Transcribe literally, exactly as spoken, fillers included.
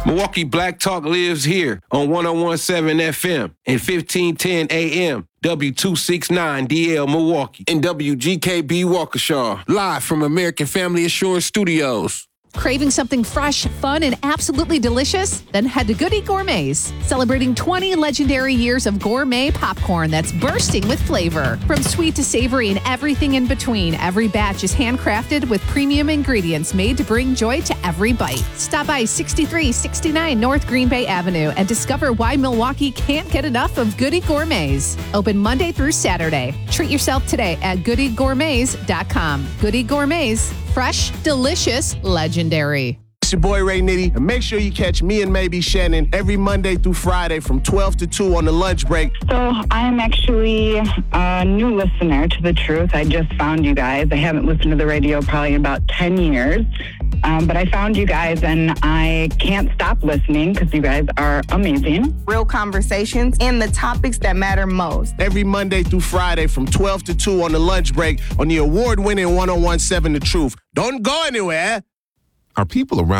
Milwaukee Black Talk lives here on one oh one point seven F M and fifteen ten A M. W two sixty-nine D L Milwaukee and W G K B Waukesha, live from American Family Assurance Studios. Craving something fresh, fun, and absolutely delicious? Then head to Goody Gourmets, celebrating twenty legendary years of gourmet popcorn that's bursting with flavor. From sweet to savory and everything in between, every batch is handcrafted with premium ingredients made to bring joy to every bite. Stop by sixty-three sixty-nine North Green Bay Avenue and discover why Milwaukee can't get enough of Goody Gourmets. Open Monday through Saturday. Treat yourself today at goody gourmets dot com. Goody Gourmets. Fresh, delicious, legendary. It's your boy Ray Nitty, and make sure you catch me and maybe Shannon every Monday through Friday from twelve to two on the lunch break. So I am actually a new listener to The Truth. I just found you guys. I haven't listened to the radio probably in about ten years. Um, but I found you guys, and I can't stop listening because you guys are amazing. Real conversations and the topics that matter most. Every Monday through Friday from twelve to two on the lunch break on the award-winning one oh one point seven The Truth. Don't go anywhere. Are people around